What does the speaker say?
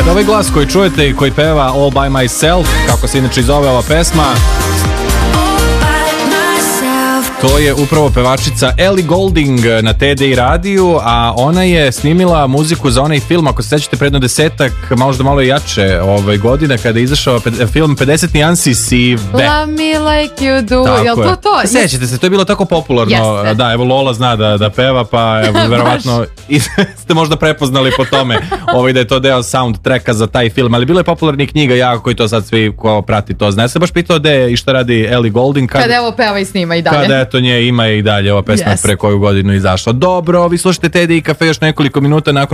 Ovaj glas koji čujete i koji peva All By Myself, kako se inače zove ova pesma, to je upravo pevačica Ellie Goulding na TDI radiju, a ona je snimila muziku za onaj film, ako se sećate, predno 10-ak, možda malo jače godine, kada je izašao film 50 nijansi sive. Love me like you do. Jel to to? Sećate se, to je bilo tako popularno. Jeste. Da, evo Lola zna da peva, pa evo, verovatno ste možda prepoznali po tome da je to deo soundtracka za taj film, ali bilo je popularnih knjiga jako koji to sad svi ko prati to zna. Ja sam baš pitao gde i šta radi Ellie Goulding. Kada evo peva i snima i dalje. Kada eto nje ima i dalje ova pesma pre koju godinu izašla. Dobro, vi slušate TDI Kafe još nekoliko minuta nakon